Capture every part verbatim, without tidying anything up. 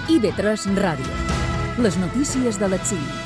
I ve tres Ràdio. Les notícies de les cinc.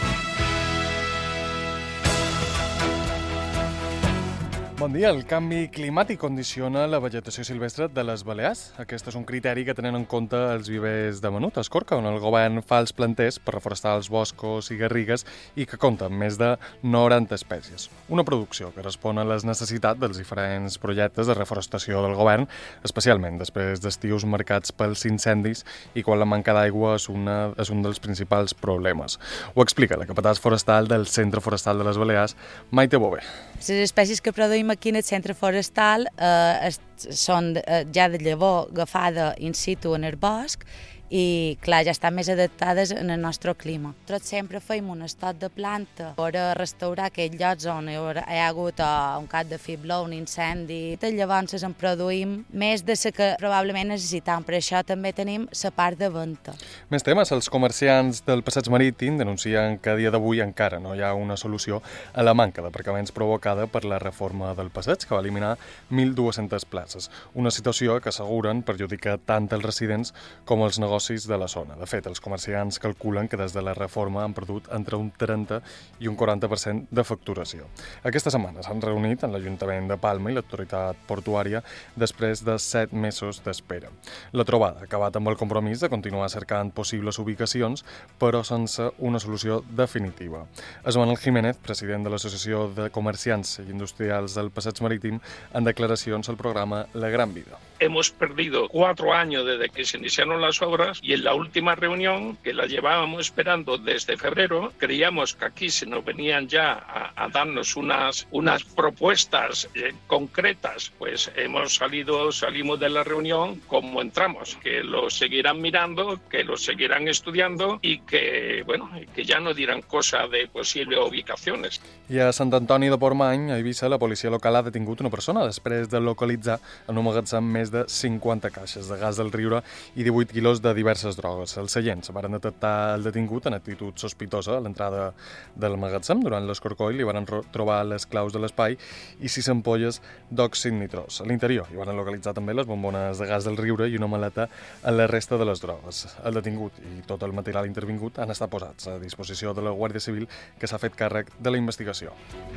Bon dia. El canvi climàtic condiciona la vegetació silvestre de les Balears. Aquest és un criteri que tenen en compte els vivers de Menut, a Escorca, on el govern fa els planters per reforestar els boscos i garrigues i que compta amb més de noranta espècies. Una producció que respon a les necessitats dels diferents projectes de reforestació del govern, especialment després d'estius marcats pels incendis i quan la manca d'aigua és, una, és un dels principals problemes. Ho explica la capatàs forestal del Centre Forestal de les Balears, Maite Bové. Les espècies que produïm aquí en el centre forestal eh, són eh, ja de llavor agafada in situ en el bosc i, clar, ja estan més adaptades en el nostre clima. Nosaltres sempre fem un estat de planta per restaurar aquells llocs on hi ha hagut uh, un cap de fibló, un incendi. Llavors en produïm més de la que probablement necessitam. Per això també tenim la part de venda. Més temes. Els comerciants del passeig marítim denuncien que a dia d'avui encara no hi ha una solució a la manca d'aparcaments provocada per la reforma del passeig, que va eliminar mil dues-centes places. Una situació que asseguren perjudica tant els residents com els negocis de la zona. De fet, els comerciants calculen que des de la reforma han perdut entre un trenta i un quaranta per cent de facturació. Aquesta setmana s'han reunit en l'Ajuntament de Palma i l'autoritat portuària després de set mesos d'espera. La trobada ha acabat amb el compromís de continuar cercant possibles ubicacions, però sense una solució definitiva. És Manuel Jiménez, president de l'Associació de Comerciants i Industrials del Passeig Marítim, en declaracions al programa La Gran Vida. Hemos perdido cuatro años desde que se iniciaron las obras y en la última reunión, que la llevábamos esperando desde febrero, creíamos que aquí se nos venían ya a, a darnos unas, unas propuestas eh, concretas. Pues hemos salido, salimos de la reunión como entramos, que lo seguirán mirando, que lo seguirán estudiando y que, bueno, que ya no dirán cosa de posibles ubicaciones. I a Sant Antoni de Portmany, a Eivissa, la policia local ha detingut una persona després de localitzar en un magatzem més de cinquanta caixes de gas del Riure i divuit quilos de diverses drogues. Els seients van detectar el detingut en actitud sospitosa a l'entrada del magatzem. Durant l'escorcoll li van trobar les claus de l'espai i sis ampolles d'òxid nitrós. A l'interior hi van localitzar també les bombones de gas del Riure i una maleta amb la resta de les drogues. El detingut i tot el material intervingut han estat posats a disposició de la Guàrdia Civil, que s'ha fet càrrec de la investigació.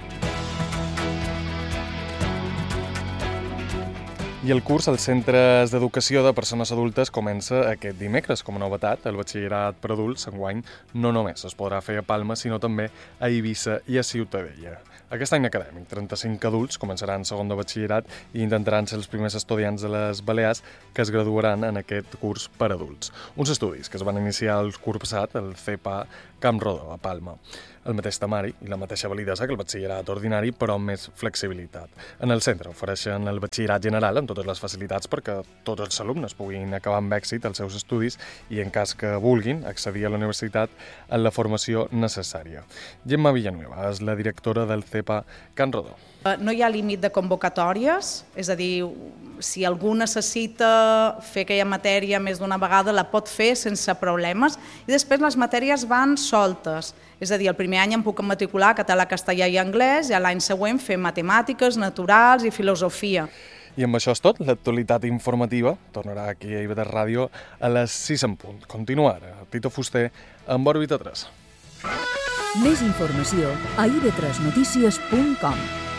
I el curs als centres d'educació de persones adultes comença aquest dimecres. Com a novetat, el batxillerat per adults enguany no només es podrà fer a Palma, sinó també a Eivissa i a Ciutadella. Aquest any acadèmic, trenta-cinc adults començaran segon de batxillerat i intentaran ser els primers estudiants de les Balears que es graduaran en aquest curs per adults. Uns estudis que es van iniciar el curs passat, el C E P A Camp Rodó, a Palma. El mateix temari i la mateixa validesa que el batxillerat ordinari, però amb més flexibilitat. En el centre ofereixen el batxillerat general amb totes les facilitats perquè tots els alumnes puguin acabar amb èxit els seus estudis i, en cas que vulguin, accedir a la universitat en la formació necessària. Gemma Villanueva és la directora del C E P A Can Rodó. No hi ha límit de convocatòries, és a dir, si algú necessita fer aquella matèria més d'una vegada la pot fer sense problemes i després les matèries van soltes. És a dir, el primer any em puc matricular català, castellà i anglès i l'any següent fer matemàtiques, naturals i filosofia. I amb això és tot. L'actualitat informativa tornarà aquí a I V tres Ràdio a les sis en punt. Continuar a Tito Fuster amb Òrbita tres. Més informació a i ve tres notícies punt com.